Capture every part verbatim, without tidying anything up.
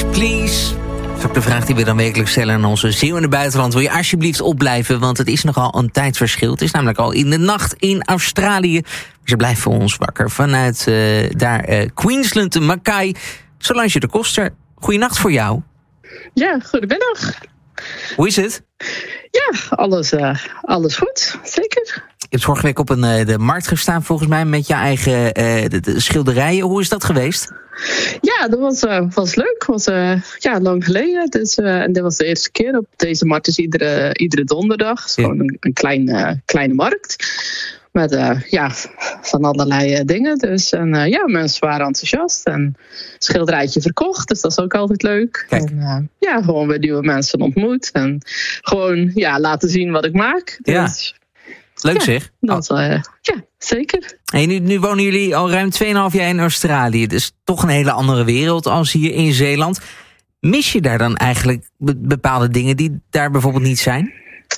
Please, please. Dat is ook de vraag die we dan wekelijks stellen aan onze Zeeuw in het buitenland. Wil je alsjeblieft opblijven, want het is nogal een tijdsverschil. Het is namelijk al in de nacht in Australië. Ze blijven voor ons wakker vanuit uh, daar uh, Queensland, Mackay. Solange de Koster, goeienacht voor jou. Ja, goedemiddag. Hoe is het? Ja, alles, uh, alles goed, zeker. Je hebt vorige week op een, uh, de markt gestaan volgens mij met je eigen uh, de, de schilderijen. Hoe is dat geweest? Ja, dat was, uh, was leuk. was uh, ja, lang geleden. Dus, uh, en dit was de eerste keer. Op deze markt is iedere, iedere donderdag. Het is Ja. gewoon een, een klein, uh, kleine markt. Met uh, ja, van allerlei uh, dingen. Dus en, uh, ja, mensen waren enthousiast. En een schilderijtje verkocht. Dus dat is ook altijd leuk. Kijk. En, uh, ja, gewoon weer nieuwe mensen ontmoet. En gewoon ja, laten zien wat ik maak. Ja. Dus, Leuk ja, zeg. dat, uh, ja, zeker. En nu, nu wonen jullie al ruim twee komma vijf jaar in Australië. Dus toch een hele andere wereld als hier in Zeeland. Mis je daar dan eigenlijk be- bepaalde dingen die daar bijvoorbeeld niet zijn?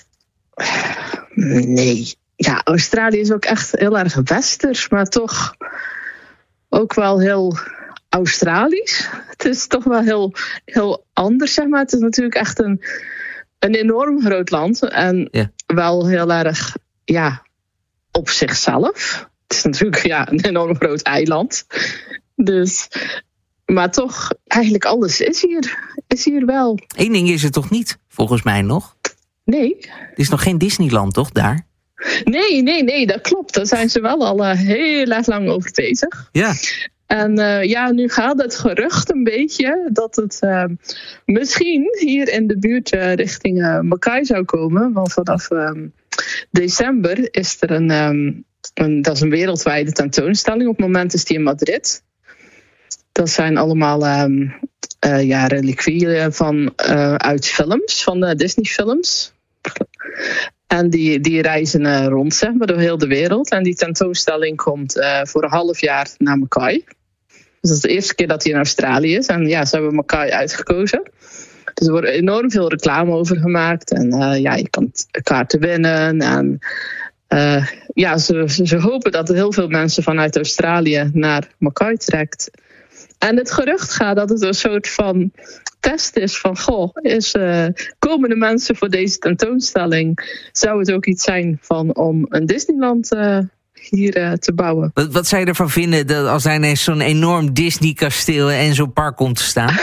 Nee. Ja, Australië is ook echt heel erg westers, maar toch ook wel heel Australisch. Het is toch wel heel, heel anders, zeg maar. Het is natuurlijk echt een, een enorm groot land. En Ja. wel heel erg, ja, op zichzelf. Het is natuurlijk, ja, een enorm groot eiland. Dus, maar toch, eigenlijk alles is hier, is hier wel. Eén ding is het toch niet, volgens mij nog? Nee. Het is nog geen Disneyland, toch, daar? Nee, nee, nee, dat klopt. Daar zijn ze wel al uh, heel erg lang over bezig. Ja. En uh, ja, nu gaat het gerucht een beetje dat het uh, misschien hier in de buurt uh, richting uh, Mackay zou komen. Want vanaf um, december is er een, um, een, dat is een wereldwijde tentoonstelling. Op het moment is die in Madrid. Dat zijn allemaal um, uh, ja, reliquieën van, uh, uit films, van de Disney-films. En die, die reizen uh, rond, zeg maar, door heel de wereld. En die tentoonstelling komt uh, voor een half jaar naar Mackay. Dus dat is de eerste keer dat hij in Australië is. En ja, ze hebben Mackay uitgekozen. Dus er wordt enorm veel reclame over gemaakt. En uh, ja, je kan kaarten winnen. En uh, ja, ze, ze hopen dat er heel veel mensen vanuit Australië naar Mackay trekt. En het gerucht gaat dat het een soort van test is van, goh, is, uh, komen de mensen voor deze tentoonstelling? Zou het ook iets zijn van om een Disneyland uh, hier uh, te bouwen? Wat, wat zou je ervan vinden dat als daar ineens zo'n enorm Disney-kasteel en zo'n park komt te staan?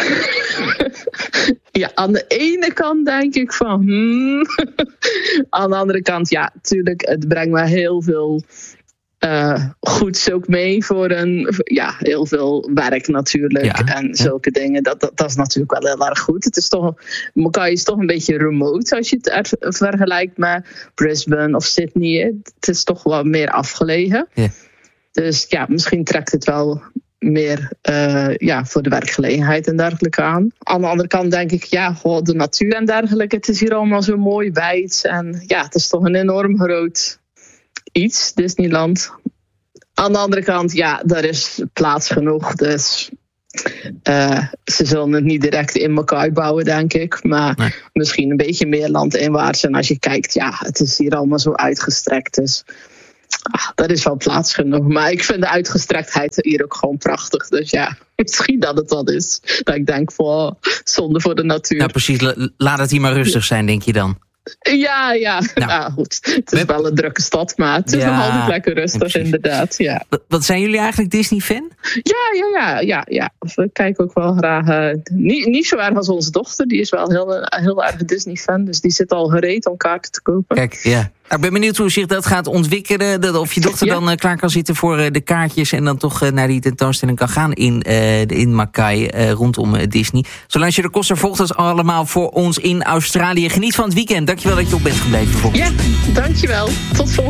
Ja, aan de ene kant denk ik van, hmm. Aan de andere kant, ja, natuurlijk, het brengt me heel veel Uh, goeds ook mee voor een, ja, heel veel werk natuurlijk. Ja, en zulke ja. dingen. Dat, dat, dat is natuurlijk wel heel erg goed. Het is toch, Mackay is toch een beetje remote als je het er, vergelijkt met Brisbane of Sydney. Het is toch wel meer afgelegen. Ja. Dus ja, misschien trekt het wel meer uh, ja, voor de werkgelegenheid en dergelijke aan. Aan de andere kant denk ik, ja, goh, de natuur en dergelijke. Het is hier allemaal zo mooi wijd. En ja, het is toch een enorm groot iets, Disneyland. Aan de andere kant, ja, daar is plaats genoeg. Dus uh, ze zullen het niet direct in Mackay bouwen, denk ik. Maar nee. Misschien een beetje meer landinwaarts. En als je kijkt, ja, het is hier allemaal zo uitgestrekt. Dus ah, daar is wel plaats genoeg. Maar ik vind de uitgestrektheid hier ook gewoon prachtig. Dus ja, misschien dat het dat is. Dat ik denk, voor zonde voor de natuur. Nou precies, laat het hier maar rustig zijn, denk je dan? Ja, ja. Nou, ja, goed. Het is met... wel een drukke stad, maar het is ja, nog altijd lekker rustig, inderdaad. Ja. Wat zijn jullie eigenlijk Disney-fan? Ja, ja, ja, ja, ja. We kijken ook wel graag. Uh, niet, niet zo erg als onze dochter, die is wel heel, heel erg Disney-fan. Dus die zit al gereed om kaarten te kopen. Kijk, ja. Ik ben benieuwd hoe zich dat gaat ontwikkelen. Dat of je dochter ja. dan uh, klaar kan zitten voor uh, de kaartjes en dan toch uh, naar die tentoonstelling kan gaan in, uh, in Mackay uh, rondom uh, Disney. Solange de Koster volgt dat allemaal voor ons in Australië. Geniet van het weekend. Dankjewel dat je op bent gebleven. Ja, dankjewel. Tot volgende